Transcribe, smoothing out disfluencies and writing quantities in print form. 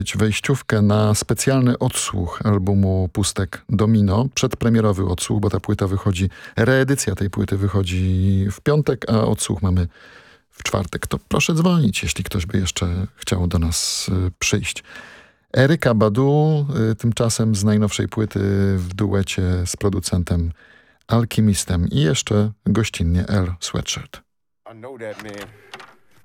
Wejściówkę na specjalny odsłuch albumu Pustek Domino. Przedpremierowy odsłuch, bo ta płyta wychodzi, reedycja tej płyty wychodzi w piątek, a odsłuch mamy w czwartek. To proszę dzwonić, jeśli ktoś by jeszcze chciał do nas przyjść. Erykka Badu tymczasem z najnowszej płyty w duecie z producentem Alchimistem i jeszcze gościnnie Earl Sweatshirt. I know that, man.